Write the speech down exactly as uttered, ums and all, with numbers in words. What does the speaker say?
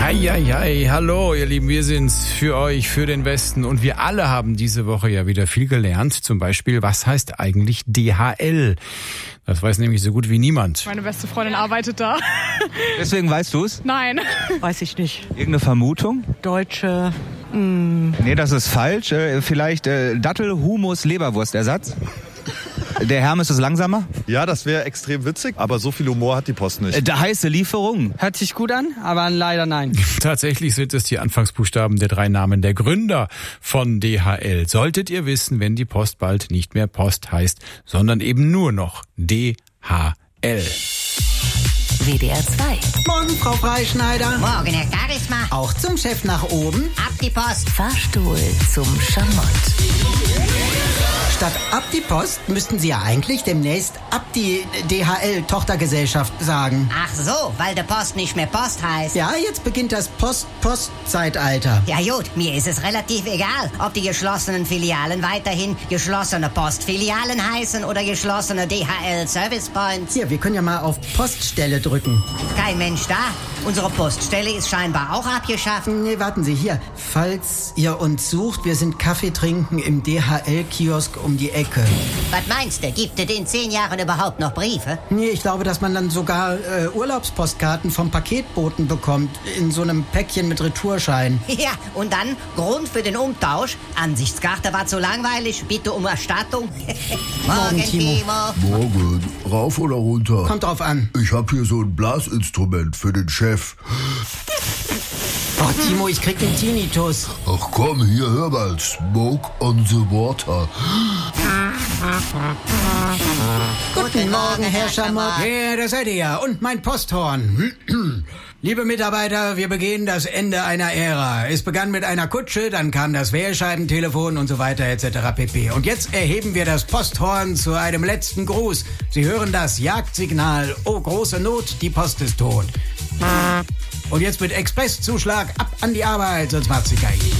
Eieiei, hallo ihr Lieben, wir sind's für euch, für den Westen und wir alle haben diese Woche ja wieder viel gelernt. Zum Beispiel, was heißt eigentlich D H L? Das weiß nämlich so gut wie niemand. Meine beste Freundin arbeitet da. Deswegen weißt du's? Nein. Weiß ich nicht. Irgendeine Vermutung? Deutsche. Mh. Nee, das ist falsch. Äh, vielleicht äh, Dattel, Humus, Leberwurstersatz? Der Hermes ist langsamer? Ja, das wäre extrem witzig, aber so viel Humor hat die Post nicht. Äh, der heiße Lieferung. Hört sich gut an, aber leider nein. Tatsächlich sind es die Anfangsbuchstaben der drei Namen der Gründer von D H L. Solltet ihr wissen, wenn die Post bald nicht mehr Post heißt, sondern eben nur noch D H L. W D R zwei. Morgen, Frau Freischneider. Morgen, Herr Charisma. Auch zum Chef nach oben. Ab die Post. Fahrstuhl zum Schamott. Statt ab die Post müssten Sie ja eigentlich demnächst ab die D H L-Tochtergesellschaft sagen. Ach so, weil der Post nicht mehr Post heißt. Ja, jetzt beginnt das Post-Post-Zeitalter. Ja gut, mir ist es relativ egal, ob die geschlossenen Filialen weiterhin geschlossene Postfilialen heißen oder geschlossene D H L-Service Points. Hier, wir können ja mal auf Poststelle drücken. Kein Mensch da. Unsere Poststelle ist scheinbar auch abgeschafft. Nee, warten Sie, hier. Falls ihr uns sucht, wir sind Kaffee trinken im D H L-Kiosk um die Ecke. Was meinst du, gibt es in zehn Jahren überhaupt noch Briefe? Nee, ich glaube, dass man dann sogar äh, Urlaubspostkarten vom Paketboten bekommt. In so einem Päckchen mit Retourschein. Ja, und dann Grund für den Umtausch. Ansichtskarte war zu langweilig. Bitte um Erstattung. Morgen, Timo. Morgen. Rauf oder runter? Kommt drauf an. Ich hab hier so ein Blasinstrument für den Chef. Oh, Timo, ich krieg den Tinnitus. Ach komm, hier, hör mal. Smoke on the water. Guten Morgen, Herr Schamott. Ja, da seid ihr ja. Und mein Posthorn. Liebe Mitarbeiter, wir begehen das Ende einer Ära. Es begann mit einer Kutsche, dann kam das Wählscheibentelefon und so weiter et cetera pp. Und jetzt erheben wir das Posthorn zu einem letzten Gruß. Sie hören das Jagdsignal. Oh, große Not, die Post ist tot. Und jetzt mit Expresszuschlag ab an die Arbeit, sonst macht's die K I.